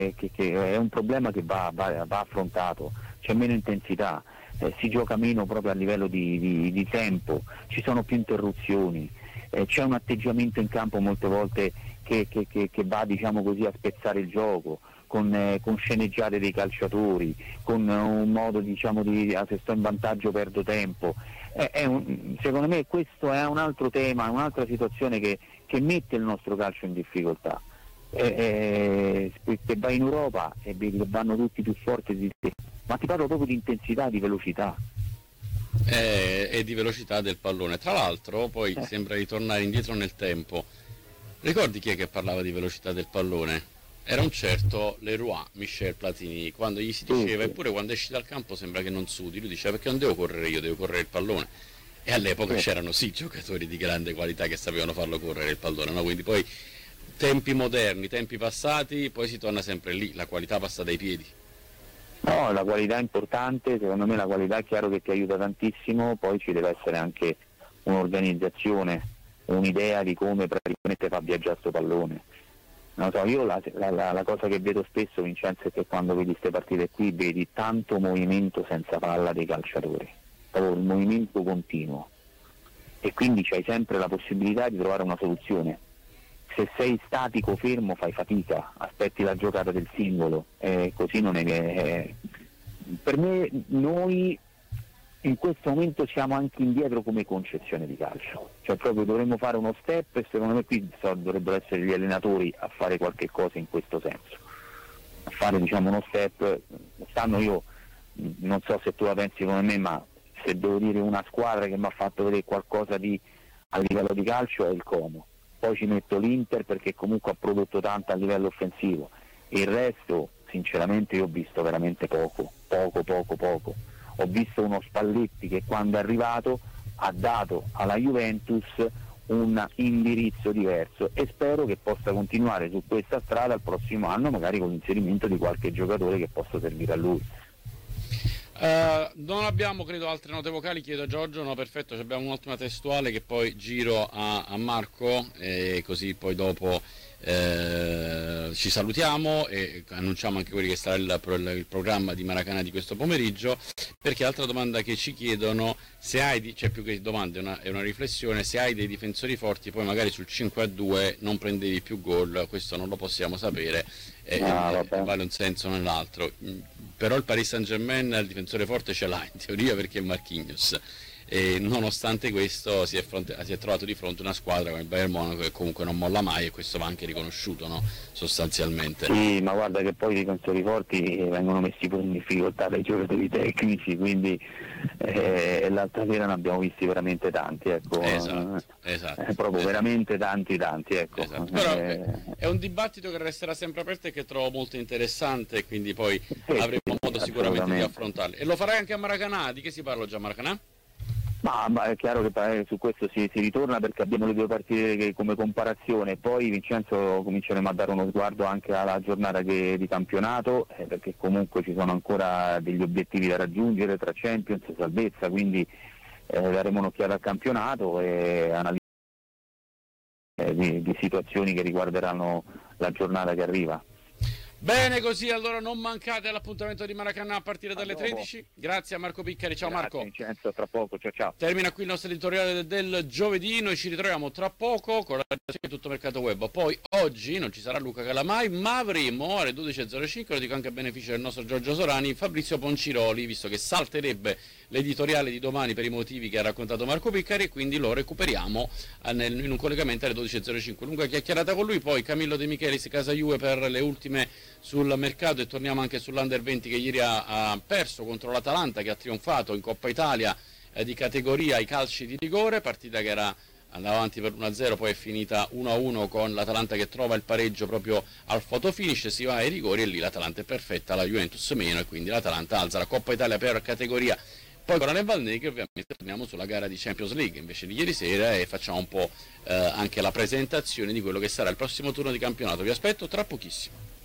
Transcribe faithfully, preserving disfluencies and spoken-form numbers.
che, che è un problema che va, va, va affrontato, c'è meno intensità, eh, si gioca meno proprio a livello di, di, di tempo, ci sono più interruzioni, eh, c'è un atteggiamento in campo molte volte che, che, che, che va, diciamo così, a spezzare il gioco, con, eh, con sceneggiate dei calciatori, con eh, un modo, diciamo, di ah, se sto in vantaggio perdo tempo. È, è un, secondo me questo è un altro tema, un'altra situazione che, che mette il nostro calcio in difficoltà. Eh, eh, che vai in Europa e vedi che vanno tutti più forti di te, ma ti parlo proprio di intensità, di velocità. E, e di velocità del pallone. Tra l'altro poi eh. sembra ritornare indietro nel tempo. Ricordi chi è che parlava di velocità del pallone? Era un certo Leroy, Michel Platini, quando gli si diceva, eppure quando esci dal campo sembra che non sudi, lui diceva perché non devo correre io, devo correre il pallone. E all'epoca sì. c'erano sì giocatori di grande qualità che sapevano farlo correre il pallone, no? Quindi poi tempi moderni, tempi passati, poi si torna sempre lì, la qualità passa dai piedi. No, la qualità è importante, secondo me la qualità è chiaro che ti aiuta tantissimo, poi ci deve essere anche un'organizzazione, un'idea di come praticamente fa viaggiare sto pallone. Non so, io la, la, la cosa che vedo spesso, Vincenzo, è che quando vedi queste partite qui vedi tanto movimento senza palla dei calciatori, proprio il movimento continuo, e quindi c'hai sempre la possibilità di trovare una soluzione. Se sei statico, fermo, fai fatica, aspetti la giocata del singolo, eh, così non è che... Eh, per me noi in questo momento siamo anche indietro come concezione di calcio, cioè proprio dovremmo fare uno step, e secondo me qui so, dovrebbero essere gli allenatori a fare qualche cosa in questo senso, a fare, diciamo, uno step. Quest'anno io non so se tu la pensi come me, ma se devo dire una squadra che mi ha fatto vedere qualcosa di a livello di calcio è il Como. Poi ci metto l'Inter perché comunque ha prodotto tanto a livello offensivo, e il resto sinceramente io ho visto veramente poco, poco, poco, poco. Ho visto uno Spalletti che quando è arrivato ha dato alla Juventus un indirizzo diverso, e spero che possa continuare su questa strada il prossimo anno, magari con l'inserimento di qualche giocatore che possa servire a lui. Uh, non abbiamo credo altre note vocali, chiedo a Giorgio. No, perfetto, abbiamo un'ultima testuale che poi giro a, a Marco, e così poi dopo eh, ci salutiamo e annunciamo anche quelli che sarà il, il, il programma di Maracanã di questo pomeriggio. Perché l'altra domanda che ci chiedono, se hai, cioè più che domande è una, è una riflessione, se hai dei difensori forti poi magari sul cinque a due non prendevi più gol, questo non lo possiamo sapere, e, ah, e vale un senso o nell'altro. Però il Paris Saint-Germain il difensore forte ce l'ha in teoria, perché è Marquinhos, e nonostante questo si è, fronte, si è trovato di fronte una squadra come il Bayern Monaco che comunque non molla mai, e questo va anche riconosciuto, no? Sostanzialmente. Sì, ma guarda che poi i difensori forti vengono messi pure in difficoltà dai giocatori tecnici, quindi eh, l'altra sera ne abbiamo visti veramente tanti, ecco. Esatto, esatto, eh, proprio esatto. veramente tanti tanti, ecco. Esatto. Però eh, è un dibattito che resterà sempre aperto e che trovo molto interessante, e quindi poi sì, avremo sì, modo sicuramente di affrontarlo. E lo farai anche a Maracanã? Di che si parla già a Maracanã? Ma, ma è chiaro che eh, su questo si, si ritorna, perché abbiamo le due partite che, come comparazione, poi Vincenzo cominceremo a dare uno sguardo anche alla giornata che, di campionato, eh, perché comunque ci sono ancora degli obiettivi da raggiungere tra Champions e salvezza, quindi eh, daremo un'occhiata al campionato e analizzeremo eh, di, di situazioni che riguarderanno la giornata che arriva. Bene così, allora non mancate all'appuntamento di Maracanã a partire dalle tredici. Grazie a Marco Piccari, ciao. Grazie, Marco. Vincenzo, tra poco, ciao ciao. Termina qui il nostro editoriale del giovedì, noi ci ritroviamo tra poco con la redazione di Tutto Mercato Web. Poi oggi non ci sarà Luca Calamai, ma avremo alle dodici e zero cinque, lo dico anche a beneficio del nostro Giorgio Sorani, Fabrizio Ponciroli, visto che salterebbe l'editoriale di domani per i motivi che ha raccontato Marco Piccari, e quindi lo recuperiamo in un collegamento alle dodici e zero cinque. Lunga chiacchierata con lui, poi Camillo De Michelis, Casa Juve per le ultime sul mercato, e torniamo anche sull'Under venti che ieri ha, ha perso contro l'Atalanta, che ha trionfato in Coppa Italia eh, di categoria ai calci di rigore, partita che era andava avanti per uno a zero, poi è finita uno a uno con l'Atalanta che trova il pareggio proprio al fotofinish, si va ai rigori e lì l'Atalanta è perfetta, la Juventus meno, e quindi l'Atalanta alza la Coppa Italia per categoria. Poi con Ale Valnegri ovviamente torniamo sulla gara di Champions League invece di ieri sera, e facciamo un po' eh, anche la presentazione di quello che sarà il prossimo turno di campionato. Vi aspetto tra pochissimo.